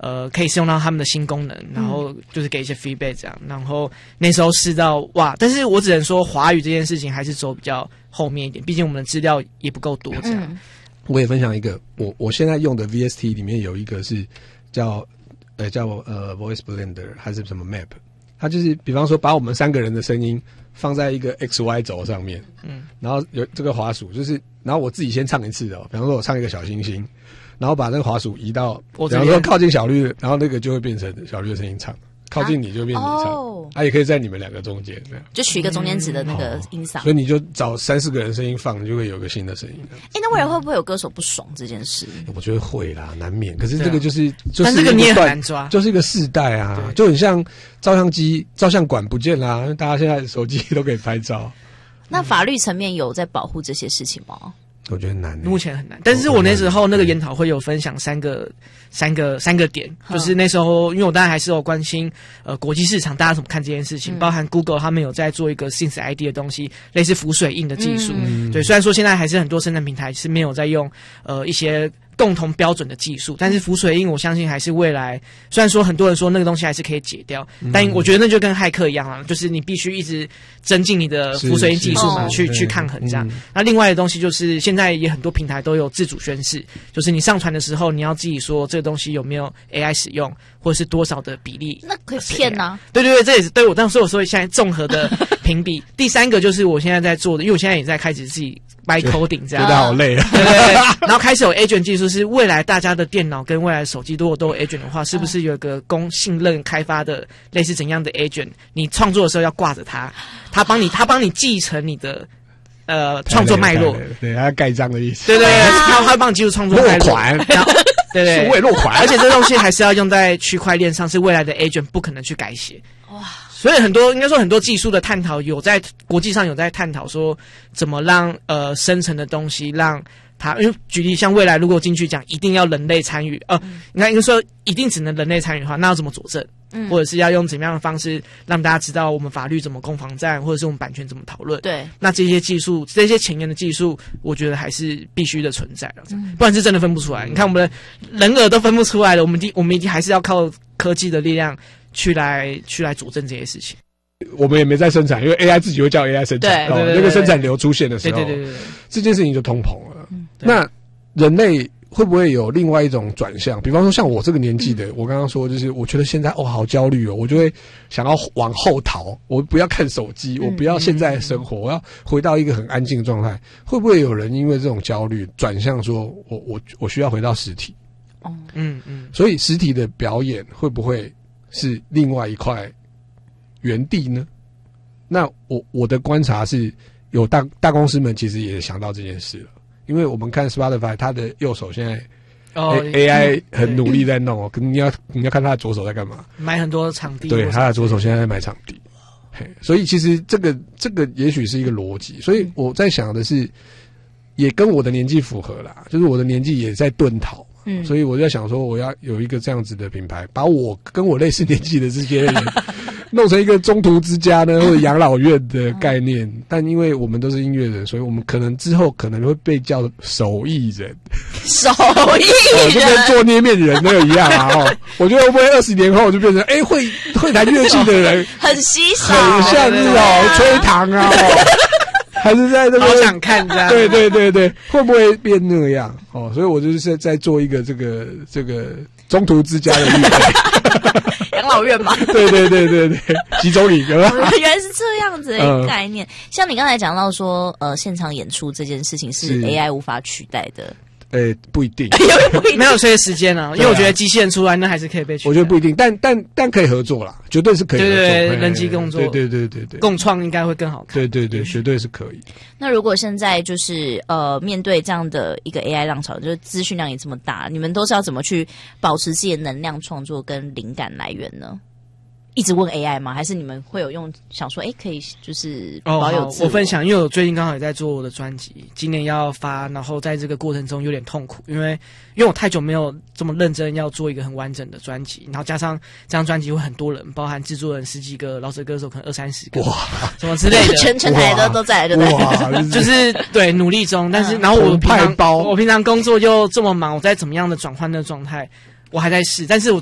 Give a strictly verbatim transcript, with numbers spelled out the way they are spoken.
呃可以试用到他们的新功能，然后就是给一些 feedback 这样。然后那时候试到哇，但是我只能说华语这件事情还是走比较后面一点，毕竟我们的资料也不够多这样。嗯， 我也分享一个，我我现在用的 V S T 里面有一个是叫呃叫呃 Voice Blender 还是什么 Map， 它就是比方说把我们三个人的声音放在一个 X Y 轴上面，嗯，然后有这个滑鼠，就是然后我自己先唱一次哦，比方说我唱一个小星星，然后把那个滑鼠移到，比方说靠近小绿，然后那个就会变成小绿的声音唱。靠近你就变成你唱，哦，啊，也可以在你们两个中间， 就取一个中间值的那个音嗓，嗯哦， 所以你就找三四个人声音放，你就会有个新的声音。哎， 欸，那未来会不会有歌手不爽这件事？ 我觉得会啦，难免。可是这个就是，就是， 但这个你也很难抓， 就是一个世代啊，就很像照相机、照相馆不见啦，因为大家现在手机都可以拍照。 那法律层面有在保护这些事情吗？ 我觉得难， 目前很难。但是我那时候那个研讨会有分享三个、三个、三个点，就是那时候因为我当然还是有关心呃国际市场大家怎么看这件事情，嗯，包含 Google 他们有在做一个 Synth I D 的东西，类似浮水印的技术。嗯，对，虽然说现在还是很多生产平台是没有在用呃一些共同标准的技术，但是浮水印我相信还是未来，虽然说很多人说那个东西还是可以解掉，嗯，但我觉得那就跟骇客一样啊，就是你必须一直增进你的浮水印技术嘛，去去抗衡这样。嗯，那另外的东西就是现在也很多平台都有自主宣示，就是你上传的时候你要自己说这个东西有没有 A I 使用，或者是多少的比例。 那可以骗啊？ 对对对，这也是对我当时我说现在综合的评比。第三个就是我现在在做的，因为我现在也在开始自己by coding 这样， 觉得好累啊。 对对对，然后开始有 agent 技术，是未来大家的电脑跟未来的手机如果都有 agent 的话，是不是有一个供信任开发的类似怎样的 agent？ 你创作的时候要挂着它，他帮你，他帮你继承你的呃创作脉络， 对，他盖章的意思。 对对对，他他帮你记录创作脉络。 落款， 然后对对， 数位落款， 而且这东西还是要用在区块链上，是未来的 agent 不可能去改写。哇！所以很多应该说很多技术的探讨有在国际上有在探讨说怎么让呃生成的东西让它，因为举例像未来如果进去讲一定要人类参与，呃，嗯，应该应该说一定只能人类参与的话，那要怎么佐证？嗯，或者是要用怎么样的方式让大家知道我们法律怎么攻防战，或者是我们版权怎么讨论？对，那这些技术这些前沿的技术，我觉得还是必须的存在了，嗯，不然是真的分不出来。你看我们的人耳都分不出来了，我们一我们一定还是要靠科技的力量去来去来佐证这些事情。 我们也没在生产，因为 A I 自己会叫 A I 生产， 对对对对， 哦，那个生产流出现的时候，对对对对对，这件事情就通膨了。嗯，那人类会不会有另外一种转向？比方说像我这个年纪的，嗯，我刚刚说就是我觉得现在哦好焦虑哦，我就会想要往后逃，我不要看手机，我不要现在的生活，嗯，我要回到一个很安静的状态。会不会有人因为这种焦虑转向说我我我需要回到实体？哦，嗯嗯，所以实体的表演会不会是另外一块原地呢？那我我的观察是有大大公司们其实也想到这件事了，因为我们看 Spotify 它的右手现在哦 A I 很努力在弄哦，可你要你要看他的左手在干嘛？买很多场地。 对，他的左手现在在买场地。嘿，所以其实这个这个也许是一个逻辑，所以我在想的是，也跟我的年纪符合啦，就是我的年纪也在遁逃。嗯，所以我在想说，我要有一个这样子的品牌，把我跟我类似年纪的这些人弄成一个中途之家呢，或者养老院的概念。但因为我们都是音乐人，所以我们可能之后可能会被叫手艺人。 手艺人， 哦，就跟做捏面人那个一样啊！哦，我觉得会不会二十年后就变成哎，会会弹乐器的人很稀少， 很像是哦吹糖啊。还是在这个好想看这样， 对对对对，会不会变那样？哦，所以我就是在做一个这个这个中途之家的预备， 养老院嘛。 对对对对对，集中营有没有？ 原来是这样子的一个概念。嗯，像你刚才讲到说，呃，现场演出这件事情是 A I 无法取代的。 诶，不一定， 没有随着时间啊，因为我觉得机器人出来那还是可以被取代。 我觉得不一定，但但但可以合作啦，绝对是可以合作。 对对对，人机共作， 对对对对对， 共创应该会更好看。 对对对，绝对是可以。 那如果现在就是呃，面对这样的一个 A I 浪潮，就是资讯量也这么大，你们都是要怎么去保持自己的能量创作跟灵感来源呢？一直问 A I 吗？还是你们会有用想说，哎，可以就是保有自我？ 哦，我分享，因为我最近刚好也在做我的专辑，今年要发，然后在这个过程中有点痛苦，因为因为我太久没有这么认真要做一个很完整的专辑，然后加上这张专辑会很多人，包含制作人十几个，饶舌歌手可能二三十个，哇，什么之类的， 全全台的都在，对不对？ 就是对努力中，但是然后我平常我平常工作又这么忙，我在怎么样的转换的状态？我还在试，但是我